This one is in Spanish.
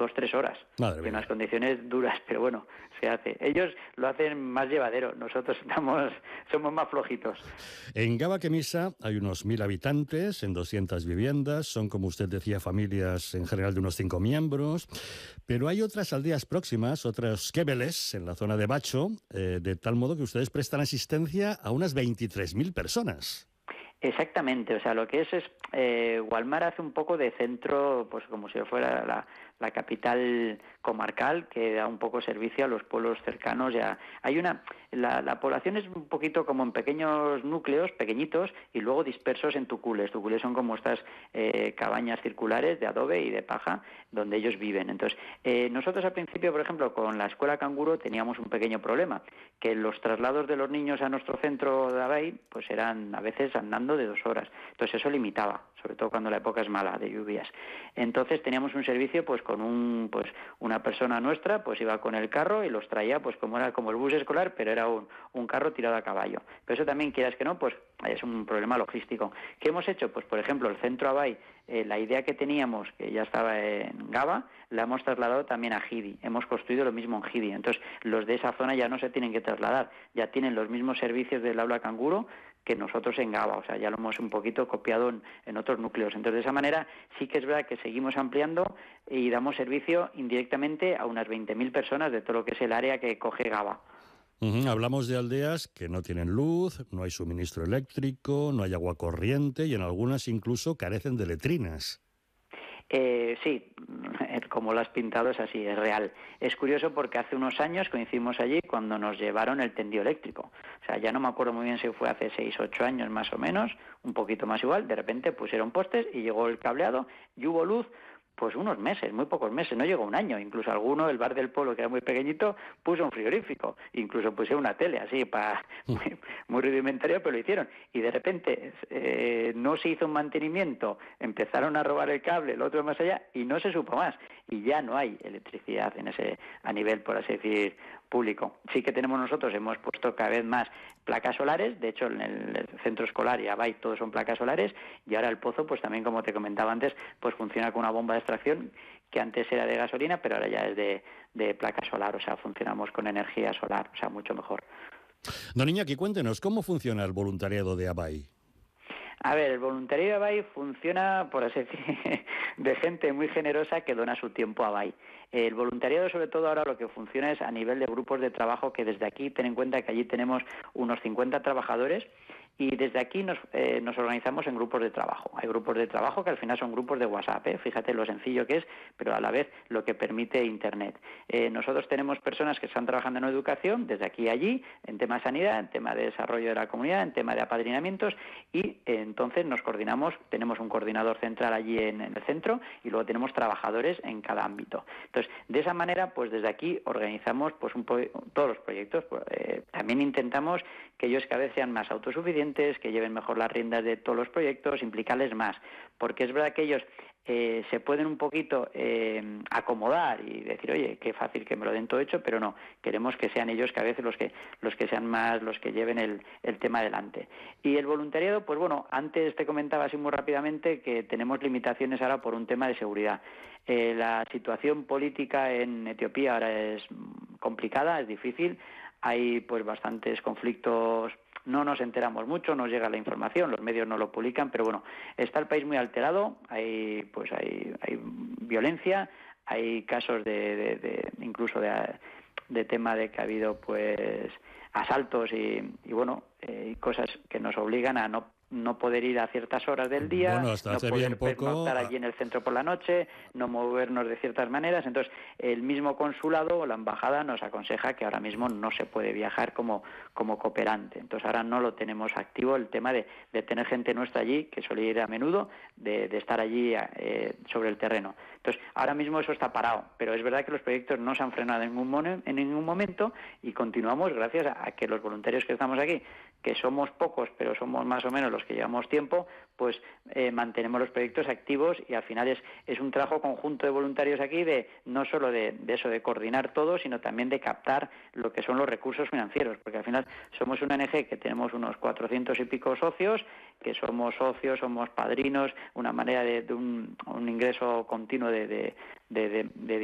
2-3 horas. Madre En mía. unas condiciones duras, pero bueno, se hace. Ellos lo hacen más llevadero, nosotros somos más flojitos. En Gaba Quemisa hay unos 1.000 habitantes en 200 viviendas. Son, como usted decía, familias en general de unos 5 miembros. Pero hay otras aldeas próximas, otros quebeles en la zona de Bacho, de tal modo que ustedes prestan asistencia a unas 23.000 personas. Exactamente, o sea, lo que es Gualmar hace un poco de centro, pues como si fuera la capital comarcal, que da un poco servicio a los pueblos cercanos. Ya hay la población es un poquito como en pequeños núcleos, pequeñitos, y luego dispersos en tucules. Tucules son como estas cabañas circulares de adobe y de paja, donde ellos viven. Entonces, nosotros al principio, por ejemplo, con la escuela Canguro teníamos un pequeño problema, que los traslados de los niños a nuestro centro de Abay, pues eran a veces andando de 2 horas. Entonces eso limitaba, sobre todo cuando la época es mala, de lluvias. Entonces teníamos un servicio pues con una persona nuestra, pues iba con el carro y los traía pues como era como el bus escolar, pero era un carro tirado a caballo. Pero eso también, quieras que no, pues es un problema logístico. ¿Qué hemos hecho? Pues por ejemplo el centro Abay, la idea que teníamos, que ya estaba en Gaba, la hemos trasladado también a Jidi. Hemos construido lo mismo en Jidi. Entonces los de esa zona ya no se tienen que trasladar, ya tienen los mismos servicios del aula Canguro que nosotros en Gaba, o sea, ya lo hemos un poquito copiado en otros núcleos. Entonces, de esa manera sí que es verdad que seguimos ampliando y damos servicio indirectamente a unas 20.000 personas de todo lo que es el área que coge Gaba. Hablamos de aldeas que no tienen luz, no hay suministro eléctrico, no hay agua corriente y en algunas incluso carecen de letrinas. Sí, como lo has pintado es así, es real. Es curioso porque hace unos años coincidimos allí cuando nos llevaron el tendido eléctrico. O sea, ya no me acuerdo muy bien si fue hace 6-8 años más o menos, un poquito más igual. De repente pusieron postes y llegó el cableado y hubo luz. Pues unos meses, muy pocos meses, no llegó un año. Incluso alguno, el bar del pueblo, que era muy pequeñito, puso un frigorífico. Incluso pusieron una tele, así, muy rudimentario, pero lo hicieron. Y de repente no se hizo un mantenimiento, empezaron a robar el cable, el otro más allá, y no se supo más. Y ya no hay electricidad a nivel, por así decir, público. Sí que tenemos nosotros, hemos puesto cada vez más placas solares, de hecho en el centro escolar y Abay todos son placas solares, y ahora el pozo, pues también como te comentaba antes, pues funciona con una bomba de extracción que antes era de gasolina, pero ahora ya es de placa solar, o sea, funcionamos con energía solar, o sea, mucho mejor. Don Iñaki, cuéntenos, ¿cómo funciona el voluntariado de Abay? A ver, el voluntariado de Abay funciona, por así decir, de gente muy generosa que dona su tiempo a Abay. El voluntariado, sobre todo ahora, lo que funciona es a nivel de grupos de trabajo, que desde aquí, ten en cuenta que allí tenemos unos 50 trabajadores, y desde aquí nos organizamos en grupos de trabajo. Hay grupos de trabajo que al final son grupos de WhatsApp, fíjate lo sencillo que es, pero a la vez lo que permite Internet. Nosotros tenemos personas que están trabajando en educación, desde aquí a allí, en tema de sanidad, en tema de desarrollo de la comunidad, en tema de apadrinamientos, y entonces nos coordinamos, tenemos un coordinador central allí en el centro, y luego tenemos trabajadores en cada ámbito. Entonces, de esa manera, pues desde aquí organizamos pues todos los proyectos. También intentamos que ellos cada vez sean más autosuficientes, que lleven mejor las riendas de todos los proyectos, implicarles más, porque es verdad que ellos se pueden un poquito acomodar y decir, oye, qué fácil que me lo den todo hecho, pero no, queremos que sean ellos cada vez los que sean más los que lleven el tema adelante. Y el voluntariado, pues bueno, antes te comentaba así muy rápidamente que tenemos limitaciones ahora por un tema de seguridad. La situación política en Etiopía ahora es complicada, es difícil, hay pues bastantes conflictos. No nos enteramos mucho, nos llega la información, los medios no lo publican, pero bueno, está el país muy alterado, hay violencia, hay casos incluso de tema de que ha habido pues asaltos y bueno, cosas que nos obligan a no poder ir a ciertas horas del día, Bueno, hasta no hace poder bien poco pernoctar allí en el centro por la noche, no movernos de ciertas maneras. Entonces, el mismo consulado o la embajada nos aconseja que ahora mismo no se puede viajar como cooperante. Entonces, ahora no lo tenemos activo el tema de tener gente nuestra allí, que suele ir a menudo, de estar allí sobre el terreno. Entonces, ahora mismo eso está parado, pero es verdad que los proyectos no se han frenado en ningún momento y continuamos gracias a que los voluntarios que estamos aquí, que somos pocos, pero somos más o menos los que llevamos tiempo, pues mantenemos los proyectos activos y al final es un trabajo conjunto de voluntarios aquí no solo de eso, de coordinar todo, sino también de captar lo que son los recursos financieros, porque al final somos una ONG que tenemos unos 400 y pico socios, que somos socios, somos padrinos, una manera de un ingreso continuo de